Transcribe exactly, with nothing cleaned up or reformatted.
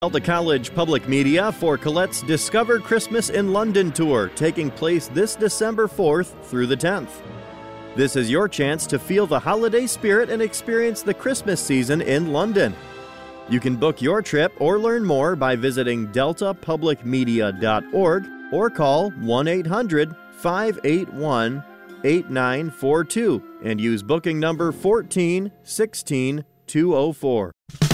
Delta College Public Media for Colette's Discover Christmas in London tour, taking place this December fourth through the tenth. This is your chance to feel the holiday spirit and experience the Christmas season in London. You can book your trip or learn more by visiting delta public media dot org or call one eight hundred, five eight one, eight nine four two and use booking number one four one six two oh four.